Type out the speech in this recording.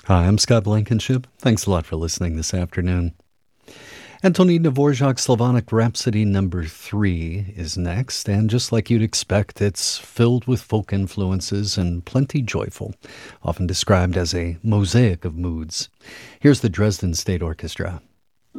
Hi, I'm Scott Blankenship. Thanks a lot for listening this afternoon. Antonín Dvorak's Slavonic Rhapsody number 3 is next, and just like you'd expect, it's filled with folk influences and plenty joyful, often described as a mosaic of moods. Here's the Dresden State Orchestra.